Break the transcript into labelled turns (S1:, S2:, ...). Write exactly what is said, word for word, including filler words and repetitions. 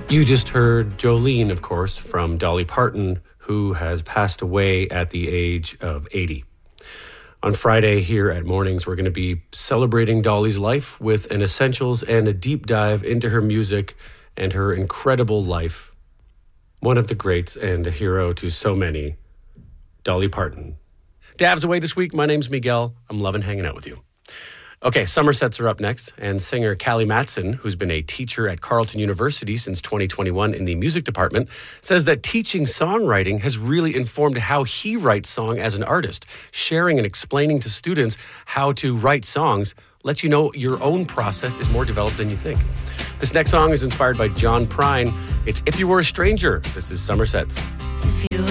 S1: You just heard Jolene, of course, from Dolly Parton, who has passed away at the age of eighty. On Friday here at Mornings, we're going to be celebrating Dolly's life with an essentials and a deep dive into her music and her incredible life. One of the greats and a hero to so many, Dolly Parton. Dav's away this week. My name's Miguel. I'm loving hanging out with you. Okay, summer sets are up next, and singer Callie Matson, who's been a teacher at Carleton University since twenty twenty-one in the music department, says that teaching songwriting has really informed how he writes song as an artist. Sharing and explaining to students how to write songs lets you know your own process is more developed than you think. This next song is inspired by John Prine. It's If You Were a Stranger. This is Summer Sets.